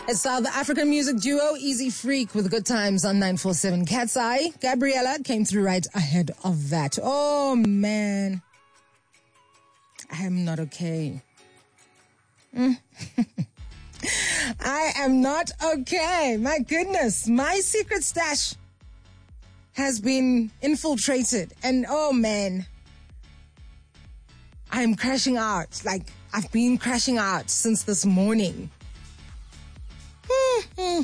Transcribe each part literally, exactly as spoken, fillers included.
It's South African music duo Easy Freak with Good Times on nine four seven Cat's Eye. Gabriella came through right ahead of that. Oh, man. I am not okay. Mm. I am not okay. My goodness. My secret stash has been infiltrated. And oh, man. I am crashing out. Like, I've been crashing out since this morning. So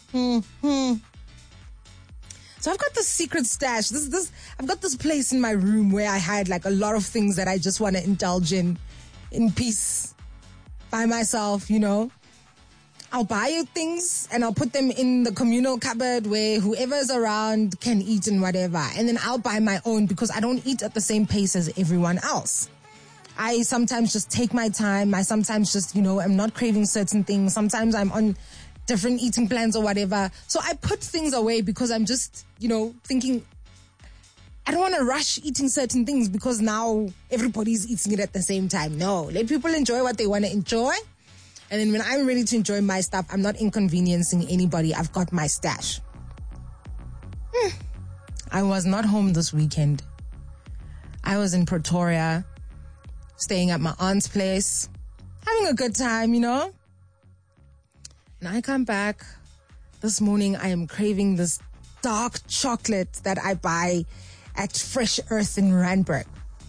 I've got this secret stash. This, this, I've got this place in my room where I hide like a lot of things that I just want to indulge in, in peace, by myself, you know. I'll buy things and I'll put them in the communal cupboard where whoever's around can eat and whatever. And then I'll buy my own because I don't eat at the same pace as everyone else. I sometimes just take my time. I sometimes just, you know, I'm not craving certain things. Sometimes I'm on different eating plans or whatever. So I put things away because I'm just, you know, thinking I don't want to rush eating certain things because now everybody's eating it at the same time. No, let people enjoy what they want to enjoy. And then when I'm ready to enjoy my stuff, I'm not inconveniencing anybody. I've got my stash. Hmm. I was not home this weekend. I was in Pretoria, staying at my aunt's place, having a good time, you know. And I come back this morning, I am craving this dark chocolate that I buy at Fresh Earth in Randburg.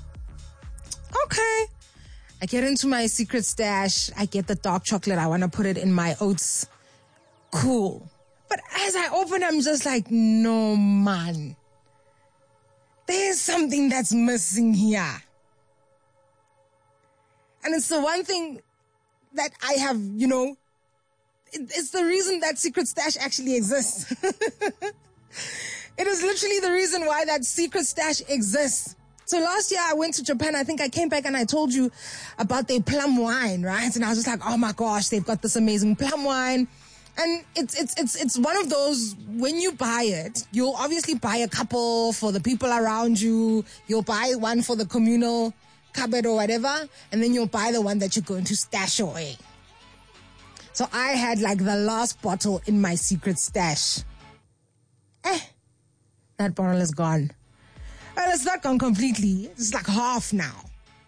Okay. I get into my secret stash. I get the dark chocolate. I want to put it in my oats. Cool. But as I open, I'm just like, no, man. There's something that's missing here. And it's the one thing that I have, you know, it's the reason that secret stash actually exists. It is literally the reason why that secret stash exists. So last year I went to Japan. I think I came back and I told you about their plum wine, right? And I was just like, oh my gosh, they've got this amazing plum wine. And it's, it's, it's, it's one of those, when you buy it, you'll obviously buy a couple for the people around you. You'll buy one for the communal cupboard or whatever. And then you'll buy the one that you're going to stash away. So I had like the last bottle in my secret stash. Eh, that bottle is gone. Well, it's not gone completely. It's like half now.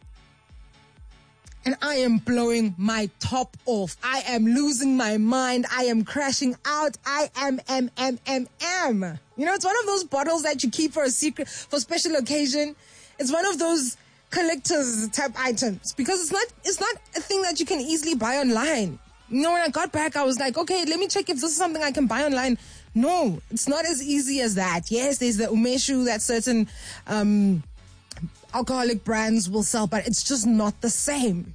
And I am blowing my top off. I am losing my mind. I am crashing out. I am, am, am, am, am. You know, it's one of those bottles that you keep for a secret, for special occasion. It's one of those collector's type items because it's not, it's not a thing that you can easily buy online. You know, when I got back, I was like, okay, let me check if this is something I can buy online. No, it's not as easy as that. Yes, there's the umeshu that certain um, alcoholic brands will sell, but it's just not the same.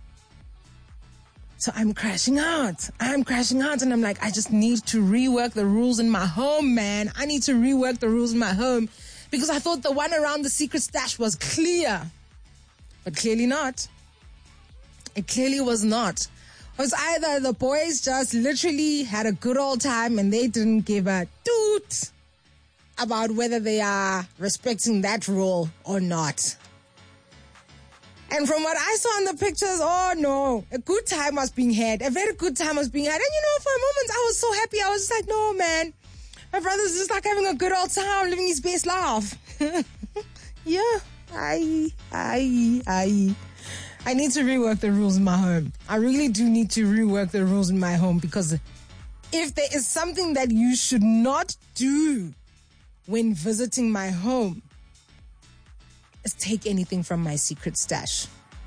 So I'm crashing out. I'm crashing out, and I'm like, I just need to rework the rules in my home, man. I need to rework the rules in my home because I thought the one around the secret stash was clear, but clearly not. It clearly was not. It was either the boys just literally had a good old time and they didn't give a toot about whether they are respecting that rule or not. And from what I saw in the pictures, oh no, a good time was being had. A very good time was being had. And you know, for a moment, I was so happy. I was just like, no, man. My brother's just like having a good old time, living his best life. Yeah, I, I, I... I need to rework the rules in my home. I really do need to rework the rules in my home because if there is something that you should not do when visiting my home, is take anything from my secret stash.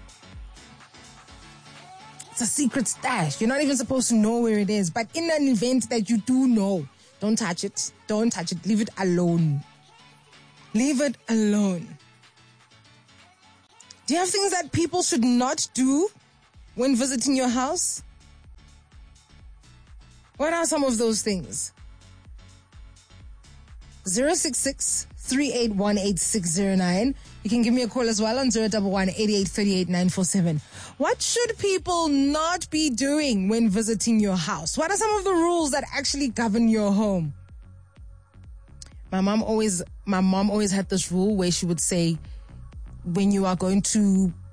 It's a secret stash. You're not even supposed to know where it is. But in an event that you do know, don't touch it. Don't touch it. Leave it alone. Leave it alone. Do you have things that people should not do when visiting your house? What are some of those things? zero six six, three eight one, eight six zero nine. You can give me a call as well on zero one one, eight eight three eight, nine four seven. What should people not be doing when visiting your house? What are some of the rules that actually govern your home? My mom always, my mom always had this rule where she would say, when you are going to